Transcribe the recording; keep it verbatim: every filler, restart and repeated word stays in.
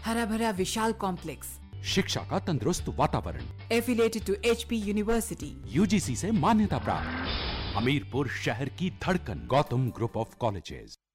हरा भरा विशाल कॉम्प्लेक्स, शिक्षा का तंदुरुस्त वातावरण, affiliated to HP university, UGC से मान्यता प्राप्त, हमीरपुर शहर की धड़कन, गौतम ग्रुप ऑफ कॉलेजेस।